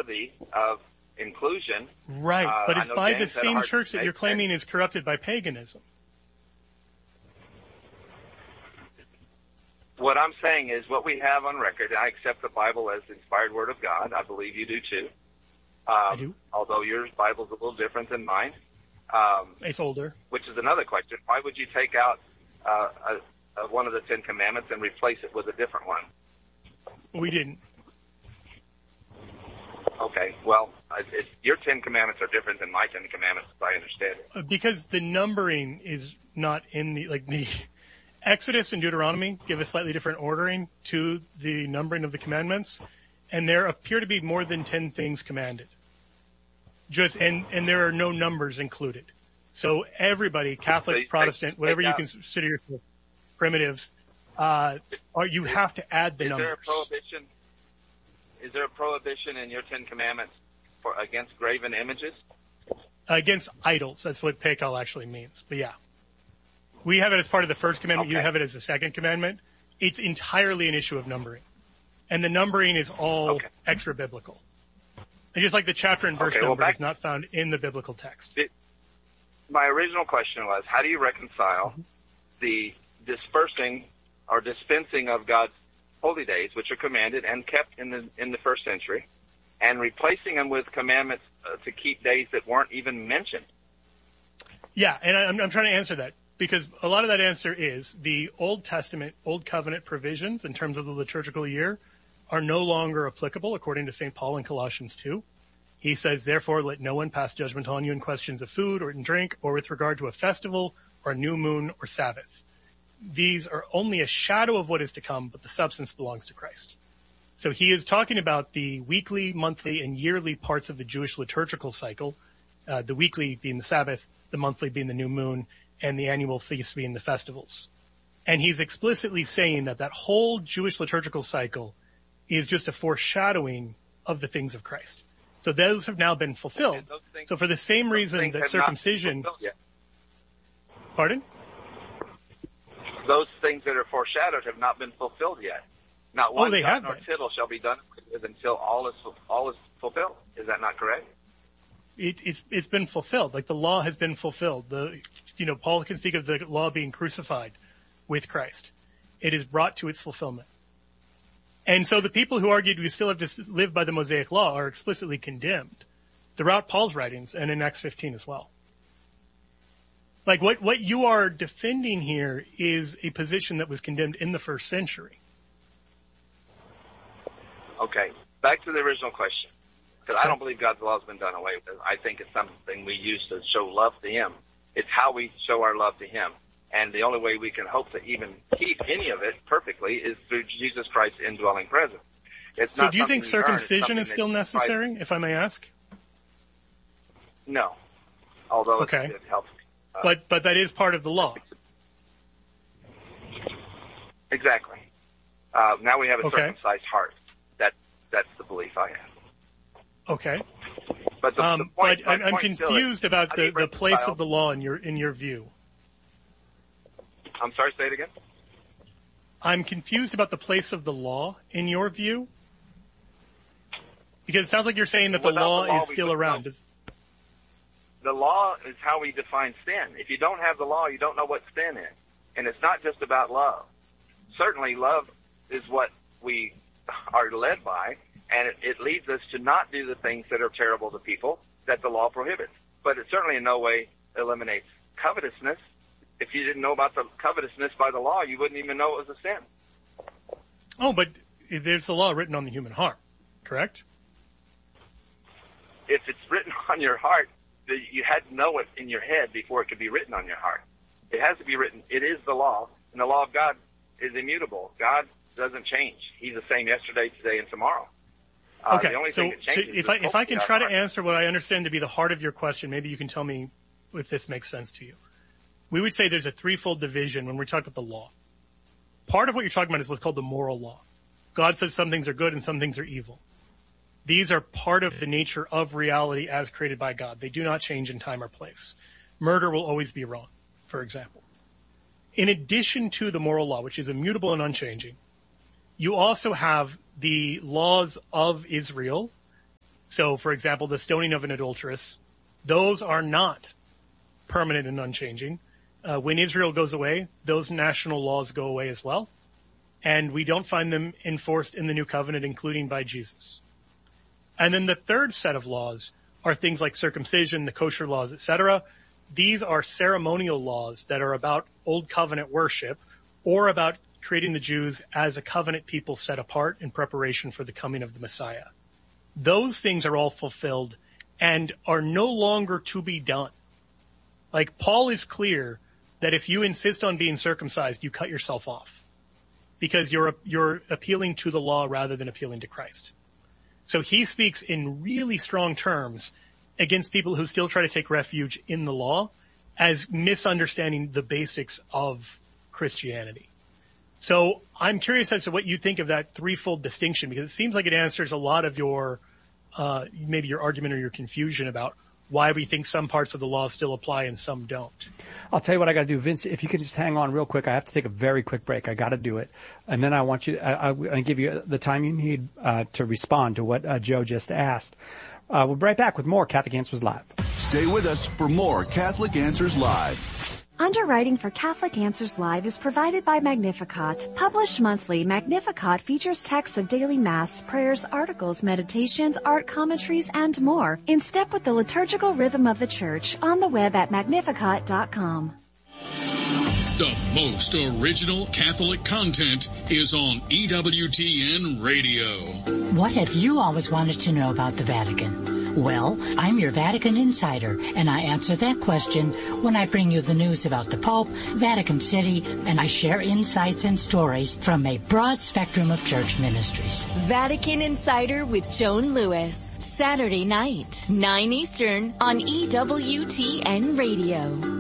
worthy of inclusion. Right, but it's by the same church that you're claiming is corrupted by paganism. What I'm saying is what we have on record, I accept the Bible as the inspired Word of God. I believe you do too. I do. Although your Bible's a little different than mine. It's older. Which is another question. Why would you take out one of the Ten Commandments and replace it with a different one? We didn't. Okay, well, your Ten Commandments are different than my Ten Commandments, as I understand it. Because the numbering is not in the Exodus and Deuteronomy give a slightly different ordering to the numbering of the commandments, and there appear to be more than 10 things commanded. And there are no numbers included. So everybody, Catholic, Protestant, whatever you consider yourself, primitives, you have to add the numbers. Is there a prohibition in your Ten Commandments against graven images? Against idols. That's what Pekal actually means. But yeah. We have it as part of the first commandment. Okay. You have it as the second commandment. It's entirely an issue of numbering. And the numbering is all extra biblical. And just like the chapter and verse number is not found in the biblical text. My original question was, how do you reconcile the dispersing or dispensing of God's holy days, which are commanded and kept in the first century, and replacing them with commandments to keep days that weren't even mentioned? Yeah, and I'm trying to answer that. Because a lot of that answer is the Old Testament, Old Covenant provisions in terms of the liturgical year are no longer applicable according to St. Paul in Colossians 2. He says, therefore, let no one pass judgment on you in questions of food or in drink or with regard to a festival or a new moon or Sabbath. These are only a shadow of what is to come, but the substance belongs to Christ. So he is talking about the weekly, monthly, and yearly parts of the Jewish liturgical cycle, the weekly being the Sabbath, the monthly being the new moon, and the annual feast being the festivals. And he's explicitly saying that whole Jewish liturgical cycle is just a foreshadowing of the things of Christ. So those have now been fulfilled. So for the same reason that circumcision... Pardon? Those things that are foreshadowed have not been fulfilled yet. Not one jot nor tittle shall be done until all is fulfilled. Is that not correct? It's been fulfilled. Like the law has been fulfilled. Paul can speak of the law being crucified with Christ. It is brought to its fulfillment. And so the people who argued we still have to live by the Mosaic law are explicitly condemned throughout Paul's writings and in Acts 15 as well. Like what you are defending here is a position that was condemned in the first century. Okay, back to the original question. Because I don't believe God's law has been done away with. I think it's something we use to show love to Him. It's how we show our love to Him. And the only way we can hope to even keep any of it perfectly is through Jesus Christ's indwelling presence. So do you think circumcision is still necessary, if I may ask? No. Although it helps. But that is part of the law. Exactly. Now we have a circumcised heart. That's the belief I have. Okay. But I'm confused about the place of the law in your view. I'm sorry, say it again? I'm confused about the place of the law in your view. Because it sounds like you're saying that the law is still around. The law is how we define sin. If you don't have the law, you don't know what sin is. And it's not just about love. Certainly love is what we are led by, and it leads us to not do the things that are terrible to people that the law prohibits. But it certainly in no way eliminates covetousness. If you didn't know about the covetousness by the law, you wouldn't even know it was a sin. Oh, but there's the law written on the human heart, correct? If it's written on your heart, you had to know it in your head before it could be written on your heart. It has to be written. It is the law, and the law of God is immutable. God doesn't change. He's the same yesterday, today, and tomorrow. Okay, so if I can try to answer what I understand to be the heart of your question, maybe you can tell me if this makes sense to you. We would say there's a threefold division when we talk about the law. Part of what you're talking about is what's called the moral law. God says some things are good and some things are evil. These are part of the nature of reality as created by God. They do not change in time or place. Murder will always be wrong, for example. In addition to the moral law, which is immutable and unchanging, you also have the laws of Israel So, for example, the stoning of an adulteress, those are not permanent and unchanging. When Israel goes away, those national laws go away as well. And we don't find them enforced in the new covenant, including by Jesus. And then the third set of laws are things like circumcision, the kosher laws, etc. These are ceremonial laws that are about old covenant worship or about creating the Jews as a covenant people set apart in preparation for the coming of the Messiah. Those things are all fulfilled and are no longer to be done. Like, Paul is clear that if you insist on being circumcised, you cut yourself off because you're appealing to the law rather than appealing to Christ. So he speaks in really strong terms against people who still try to take refuge in the law as misunderstanding the basics of Christianity. So I'm curious as to what you think of that threefold distinction, because it seems like it answers a lot of your, maybe your argument or your confusion about why we think some parts of the law still apply and some don't. I'll tell you what I got to do. Vince, if you can just hang on real quick. I have to take a very quick break. I got to do it. And then I want you, I'll give you the time you need to respond to what Joe just asked. We'll be right back with more Catholic Answers Live. Stay with us for more Catholic Answers Live. Underwriting for Catholic Answers Live is provided by Magnificat. Published monthly, Magnificat features texts of daily mass, prayers, articles, meditations, art commentaries, and more, in step with the liturgical rhythm of the Church, on the web at magnificat.com. The most original Catholic content is on EWTN Radio. What have you always wanted to know about the Vatican? Well, I'm your Vatican insider, and I answer that question when I bring you the news about the Pope, Vatican City, and I share insights and stories from a broad spectrum of church ministries. Vatican Insider with Joan Lewis, Saturday night, 9 Eastern on EWTN Radio.